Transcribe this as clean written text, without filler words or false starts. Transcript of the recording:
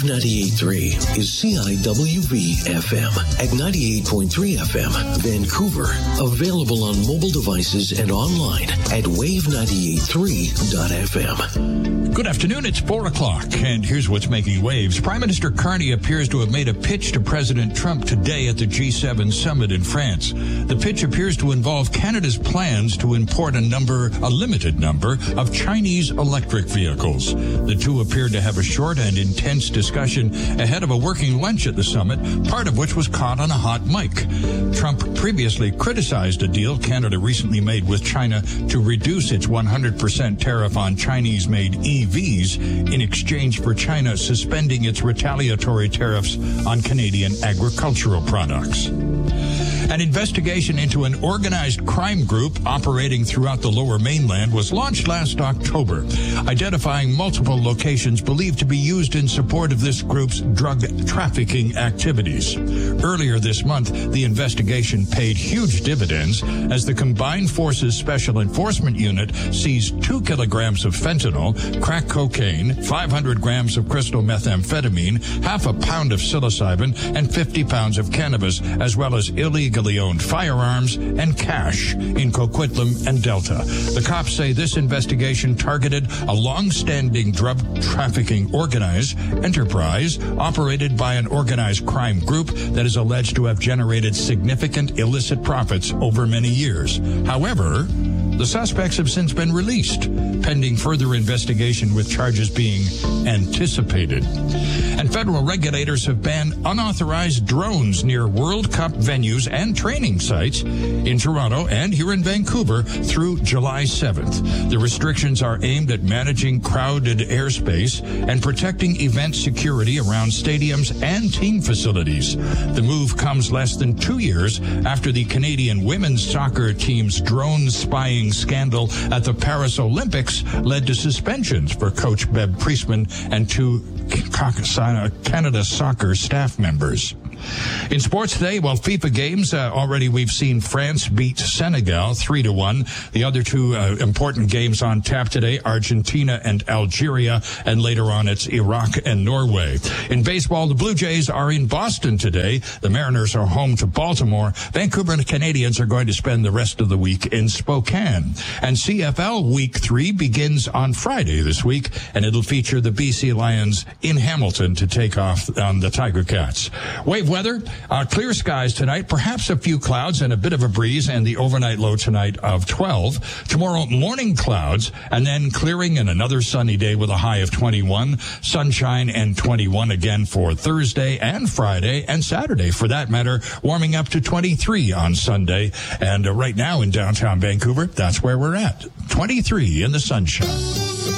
98.3 is CIWV-FM at 98.3 FM, Vancouver. Available on mobile devices and online at wave983.fm. Good afternoon, it's 4 o'clock, and here's what's making waves. Prime Minister Carney appears to have made a pitch to President Trump today at the G7 summit in France. The pitch appears to involve Canada's plans to import a limited number of Chinese electric vehicles. The two appeared to have a short and intense discussion ahead of a working lunch at the summit, part of which was caught on a hot mic. Trump previously criticized a deal Canada recently made with China to reduce its 100% tariff on Chinese-made EVs in exchange for China suspending its retaliatory tariffs on Canadian agricultural products. An investigation into an organized crime group operating throughout the Lower Mainland was launched last October, identifying multiple locations believed to be used in support of this group's drug trafficking activities. Earlier this month, the investigation paid huge dividends as the Combined Forces Special Enforcement Unit seized 2 kilograms of fentanyl, crack cocaine, 500 grams of crystal methamphetamine, half a pound of psilocybin, and 50 pounds of cannabis, as well as illegally owned firearms and cash in Coquitlam and Delta. The cops say this investigation targeted a long-standing drug trafficking enterprise operated by an organized crime group that is alleged to have generated significant illicit profits over many years. However, the suspects have since been released, pending further investigation with charges being anticipated. And federal regulators have banned unauthorized drones near World Cup venues and training sites in Toronto and here in Vancouver through July 7th. The restrictions are aimed at managing crowded airspace and protecting event security around stadiums and team facilities. The move comes less than 2 years after the Canadian women's soccer team's drone spying scandal at the Paris Olympics led to suspensions for coach Bev Priestman and 2 Canada Soccer staff members. In sports today, well, FIFA games, already we've seen France beat Senegal 3-1. The other two important games on tap today, Argentina and Algeria, and later on it's Iraq and Norway. In baseball, the Blue Jays are in Boston today. The Mariners are home to Baltimore. Vancouver and the Canadians are going to spend the rest of the week in Spokane. And CFL Week 3 begins on Friday this week, and it'll feature the BC Lions in Hamilton to take off on the Tiger Cats. Wave weather, clear skies tonight, perhaps a few clouds and a bit of a breeze, and the overnight low tonight of 12. Tomorrow, morning clouds, and then clearing and another sunny day with a high of 21. Sunshine and 21 again for Thursday and Friday and Saturday, for that matter, warming up to 23 on Sunday. And right now in downtown Vancouver, that's where we're at, 23 in the sunshine.